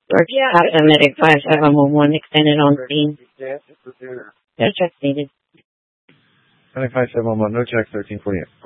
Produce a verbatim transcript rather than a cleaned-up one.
George Captain Medic five seven one one extended on scene. No checks needed. Medic five seven one one, no checks, thirteen forty-eight.